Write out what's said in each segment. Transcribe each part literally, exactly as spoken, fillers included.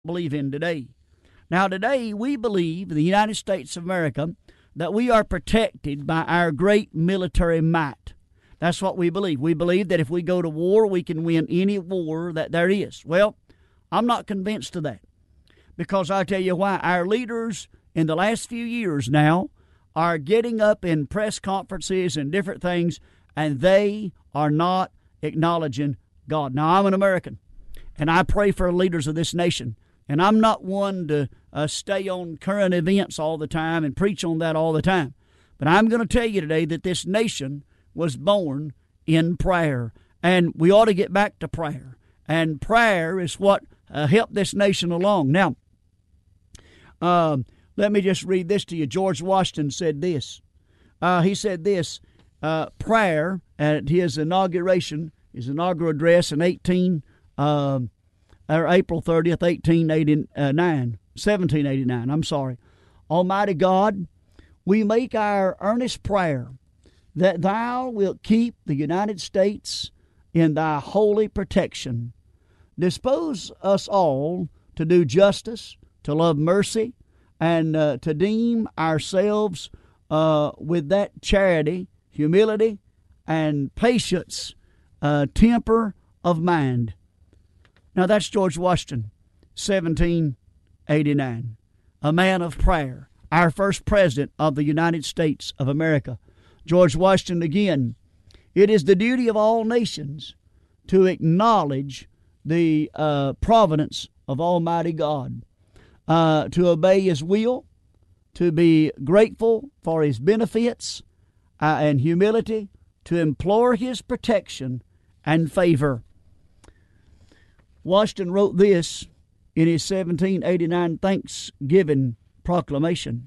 believe in today. Now, today we believe in the United States of America that we are protected by our great military might. That's what we believe. We believe that if we go to war, we can win any war that there is. Well, I'm not convinced of that, because I'll tell you why. Our leaders in the last few years now are getting up in press conferences and different things, and they are not acknowledging God. Now, I'm an American, and I pray for the leaders of this nation, and I'm not one to uh, stay on current events all the time and preach on that all the time. But I'm going to tell you today that this nation was born in prayer, and we ought to get back to prayer. And prayer is what uh, helped this nation along. Now, um, let me just read this to you. George Washington said this. Uh, he said this, uh, prayer at his inauguration, his inaugural address in eighteen, uh, or April thirtieth, eighteen eighty-nine, seventeen eighty-nine. I'm sorry. Almighty God, we make our earnest prayer that Thou wilt keep the United States in Thy holy protection. Dispose us all to do justice, to love mercy, and uh, to deem ourselves uh, with that charity, humility, and patience, uh, temper of mind. Now that's George Washington, seventeen eighty-nine, a man of prayer, our first president of the United States of America. George Washington again, it is the duty of all nations to acknowledge the uh, providence of Almighty God, uh, to obey His will, to be grateful for His benefits, uh, and humility, to implore His protection and favor. Washington wrote this in his seventeen eighty-nine Thanksgiving proclamation,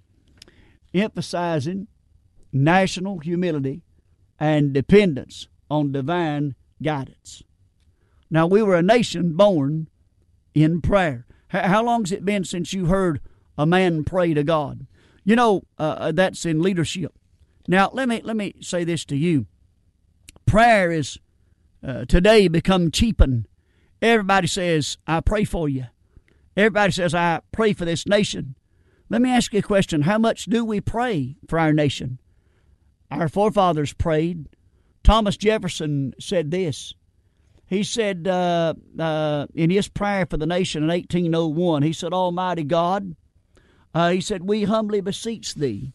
emphasizing national humility and dependence on divine guidance. Now, we were a nation born in prayer. How long has it been since you heard a man pray to God? You know, uh, that's in leadership. Now, let me let me say this to you. Prayer is uh, today become cheapened. Everybody says, I pray for you. Everybody says, I pray for this nation. Let me ask you a question. How much do we pray for our nation? Our forefathers prayed. Thomas Jefferson said this. He said uh, uh, in his prayer for the nation in eighteen oh one, he said, Almighty God, uh, he said, we humbly beseech Thee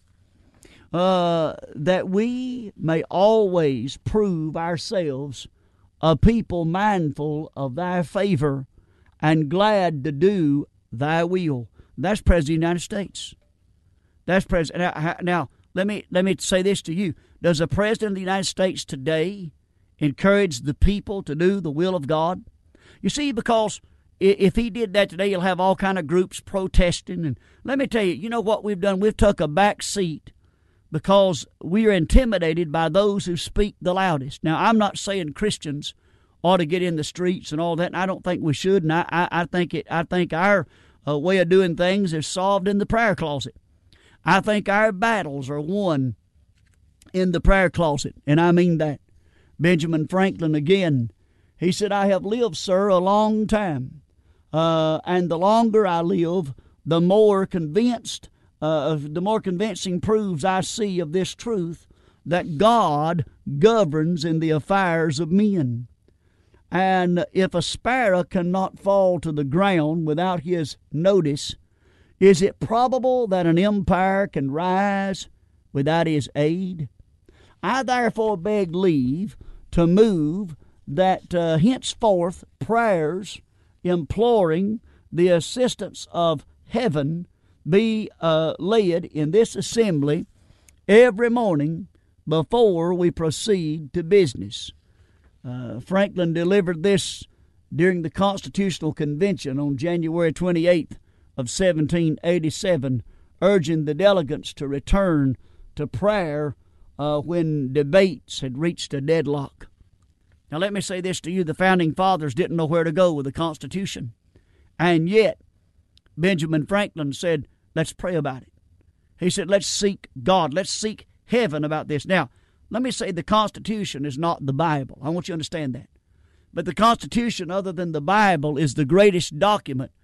uh, that we may always prove ourselves a people mindful of Thy favor and glad to do Thy will. That's President of the United States. That's President. Now, now let me let me say this to you. Does the President of the United States today encourage the people to do the will of God? You see, because if he did that today, you'll have all kind of groups protesting. And let me tell you, you know what we've done? We've took a back seat because we are intimidated by those who speak the loudest. Now, I'm not saying Christians ought to get in the streets and all that, and I don't think we should. And I, I, I think it. I think our uh, way of doing things is solved in the prayer closet. I think our battles are won in the prayer closet, and I mean that. Benjamin Franklin again, he said, I have lived, sir, a long time, uh, and the longer I live, the more convinced, uh, the more convincing proofs I see of this truth, that God governs in the affairs of men. And if a sparrow cannot fall to the ground without His notice, is it probable that an empire can rise without His aid? I therefore beg leave to move that uh, henceforth prayers imploring the assistance of heaven be uh, led in this assembly every morning before we proceed to business. Uh, Franklin delivered this during the Constitutional Convention on January twenty-eighth of seventeen eighty-seven, urging the delegates to return to prayer uh, when debates had reached a deadlock. Now let me say this to you. The Founding Fathers didn't know where to go with the Constitution. And yet, Benjamin Franklin said, let's pray about it. He said, let's seek God. Let's seek heaven about this. Now, let me say the Constitution is not the Bible. I want you to understand that. But the Constitution, other than the Bible, is the greatest document